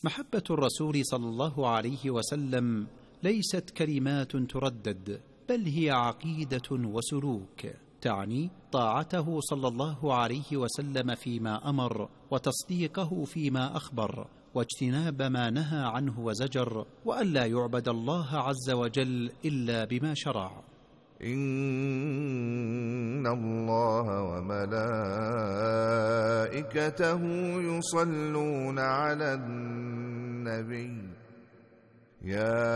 محبة الرسول صلى الله عليه وسلم ليست كلمات تردد، بل هي عقيدة وسلوك، تعني طاعته صلى الله عليه وسلم فيما أمر، وتصديقه فيما أخبر، واجتناب ما نهى عنه وزجر، وألا يعبد الله عز وجل إلا بما شرع. إن الله وملائكته يصلون على النبي يا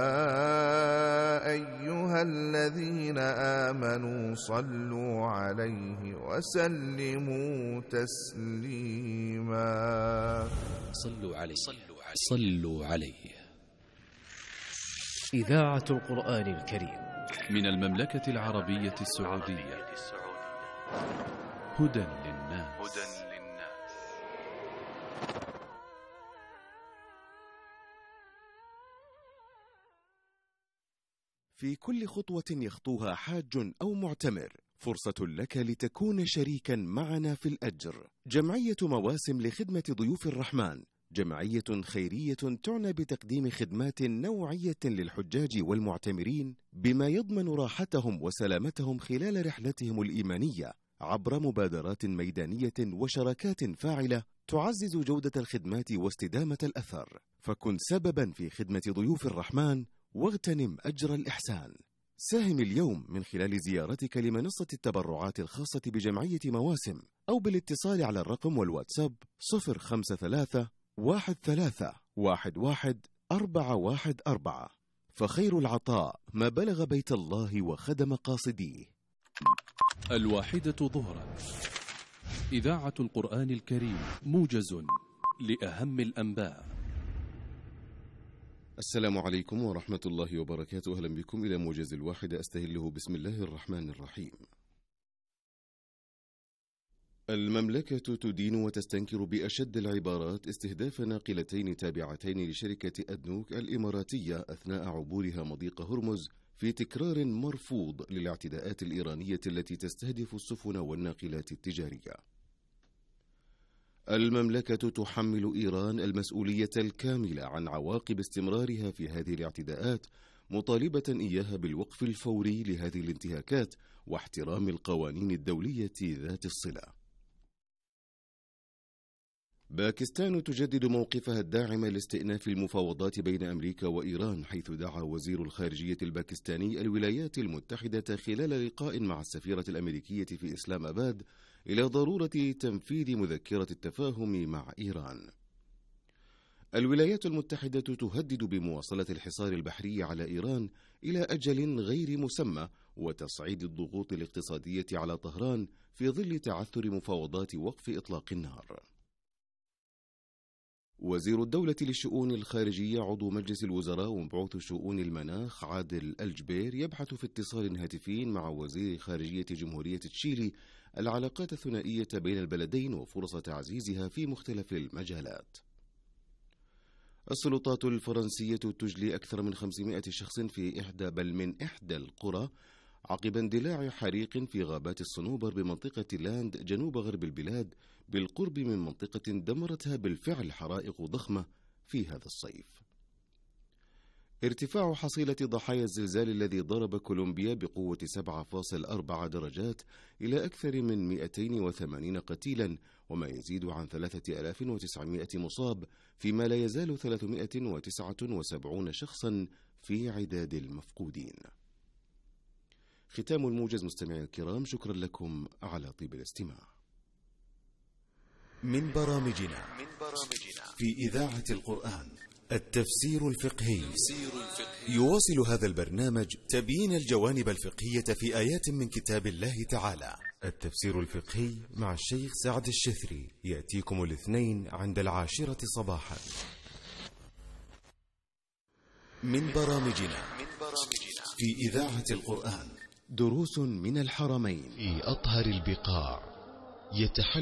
أيها الذين آمنوا صلوا عليه وسلموا تسليما. صلوا عليه. إذاعة القرآن الكريم من المملكة العربية السعودية. هدى للناس. في كل خطوة يخطوها حاج أو معتمر فرصة لك لتكون شريكا معنا في الأجر. جمعية مواسم لخدمة ضيوف الرحمن جمعية خيرية تعنى بتقديم خدمات نوعية للحجاج والمعتمرين بما يضمن راحتهم وسلامتهم خلال رحلتهم الإيمانية عبر مبادرات ميدانية وشراكات فاعلة تعزز جودة الخدمات واستدامة الأثر. فكن سببا في خدمة ضيوف الرحمن واغتنم أجر الإحسان. ساهم اليوم من خلال زيارتك لمنصة التبرعات الخاصة بجمعية مواسم أو بالاتصال على الرقم والواتساب 053-13-11-414. فخير العطاء ما بلغ بيت الله وخدم قاصديه. 1:00 ظهرا. إذاعة القرآن الكريم، موجز لأهم الأنباء. السلام عليكم ورحمة الله وبركاته. أهلا بكم إلى موجز 1 أستهله بسم الله الرحمن الرحيم. المملكة تدين وتستنكر بأشد العبارات استهداف ناقلتين تابعتين لشركة أدنوك الإماراتية أثناء عبورها مضيق هرمز في تكرار مرفوض للاعتداءات الإيرانية التي تستهدف السفن والناقلات التجارية. المملكة تحمل إيران المسؤولية الكاملة عن عواقب استمرارها في هذه الاعتداءات، مطالبة إياها بالوقف الفوري لهذه الانتهاكات واحترام القوانين الدولية ذات الصلة. باكستان تجدد موقفها الداعم لاستئناف المفاوضات بين أمريكا وإيران، حيث دعا وزير الخارجية الباكستاني الولايات المتحدة خلال لقاء مع السفيرة الأمريكية في إسلام آباد إلى ضرورة تنفيذ مذكرة التفاهم مع إيران. الولايات المتحدة تهدد بمواصلة الحصار البحري على إيران إلى أجل غير مسمى وتصعيد الضغوط الاقتصادية على طهران في ظل تعثر مفاوضات وقف إطلاق النار. وزير الدولة للشؤون الخارجية عضو مجلس الوزراء ومبعوث شؤون المناخ عادل الجبير يبحث في اتصال هاتفي مع وزير خارجية جمهورية تشيلي العلاقات الثنائية بين البلدين وفرص تعزيزها في مختلف المجالات. السلطات الفرنسية تجلي أكثر من 500 شخص في إحدى القرى عقب اندلاع حريق في غابات الصنوبر بمنطقة لاند جنوب غرب البلاد بالقرب من منطقة دمرتها بالفعل حرائق ضخمة في هذا الصيف. ارتفاع حصيلة ضحايا الزلزال الذي ضرب كولومبيا بقوة 7.4 درجات إلى أكثر من 280 قتيلا وما يزيد عن 3900 مصاب، فيما لا يزال 379 شخصا في عداد المفقودين. ختام الموجز مستمعي الكرام، شكرا لكم على طيب الاستماع. من برامجنا في إذاعة القرآن التفسير الفقهي. يواصل هذا البرنامج تبيين الجوانب الفقهية في آيات من كتاب الله تعالى. التفسير الفقهي مع الشيخ سعد الشثري يأتيكم الاثنين عند 10 صباحا. من برامجنا في إذاعة القرآن دروس من الحرمين في أطهر البقاع يتحل